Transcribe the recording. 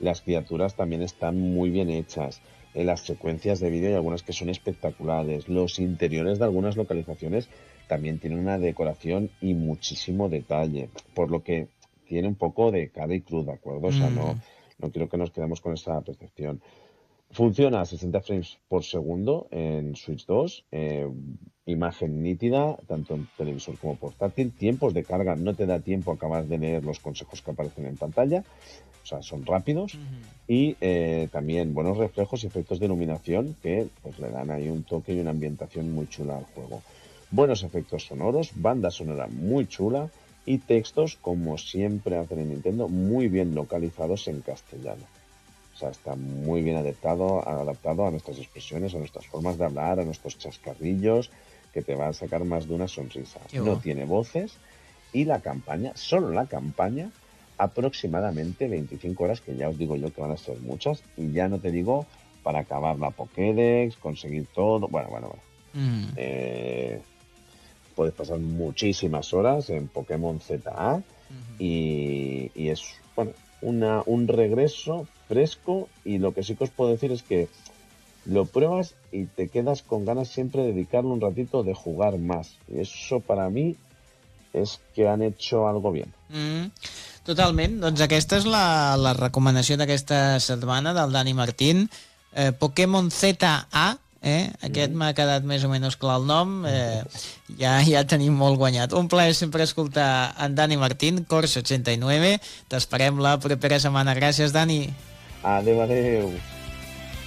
Las criaturas también están muy bien hechas. Las secuencias de vídeo hay algunas que son espectaculares. Los interiores de algunas localizaciones también tienen una decoración y muchísimo detalle, por lo que tiene un poco de cara y cruz, ¿de acuerdo? O sea, no, no quiero que nos quedemos con esa percepción. Funciona a 60 frames por segundo en Switch 2, imagen nítida, tanto en televisor como portátil, tiempos de carga, no te da tiempo a acabar de leer los consejos que aparecen en pantalla, o sea, son rápidos, y también buenos reflejos y efectos de iluminación que pues le dan ahí un toque y una ambientación muy chula al juego. Buenos efectos sonoros, banda sonora muy chula y textos, como siempre hacen en Nintendo, muy bien localizados en castellano. O sea, está muy bien adaptado a nuestras expresiones, a nuestras formas de hablar, a nuestros chascarrillos, que te va a sacar más de una sonrisa. No tiene voces y la campaña, solo la campaña, aproximadamente 25 horas, que ya os digo yo que van a ser muchas, y ya no te digo para acabar la Pokédex, conseguir todo, bueno. Puedes pasar muchísimas horas en Pokémon ZA y es, bueno, un regreso fresco, y lo que sí que os puedo decir es que lo pruebas y te quedas con ganas siempre de dedicarle un ratito de jugar más. Y eso para mí és que han hecho algo bien. Totalment, doncs aquesta és la recomanació d'aquesta setmana del Dani Martín. Pokémon ZA, aquest m'ha quedat més o menys clar el nom, ja tenim molt guanyat. Un plaer sempre escoltar en Dani Martín, Corsa 89. T'esperem la propera setmana. Gràcies, Dani. Adéu.